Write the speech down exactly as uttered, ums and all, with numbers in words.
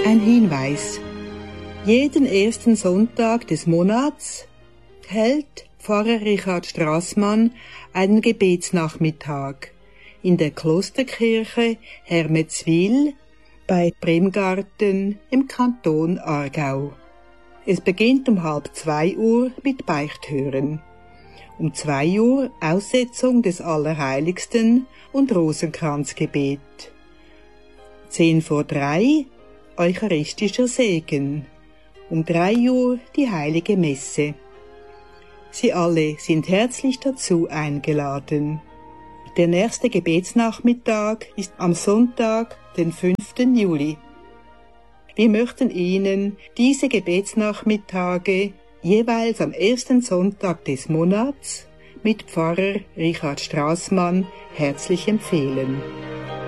Ein Hinweis. Jeden ersten Sonntag des Monats hält Pfarrer Richard Strassmann einen Gebetsnachmittag in der Klosterkirche Hermetswil bei Bremgarten im Kanton Aargau. Es beginnt um halb zwei Uhr mit Beichthören. Um zwei Uhr Aussetzung des Allerheiligsten und Rosenkranzgebet. Zehn vor drei Eucharistischer Segen. Um drei Uhr die Heilige Messe. Sie alle sind herzlich dazu eingeladen. Der nächste Gebetsnachmittag ist am Sonntag, den fünften Juli. Wir möchten Ihnen diese Gebetsnachmittage jeweils am ersten Sonntag des Monats mit Pfarrer Richard Strassmann herzlich empfehlen.